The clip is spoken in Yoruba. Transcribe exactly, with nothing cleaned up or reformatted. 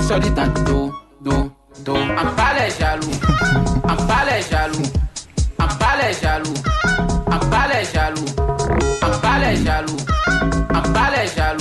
Só de tanto do, do, do. Ampale é jaloux, ampale é jaloux, ampale é jaloux, ampale é jaloux, ampale é jaloux, ampale é jaloux.